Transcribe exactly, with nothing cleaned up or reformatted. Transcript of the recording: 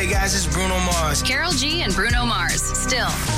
Hey guys, it's Bruno Mars. Karol G and Bruno Mars. Still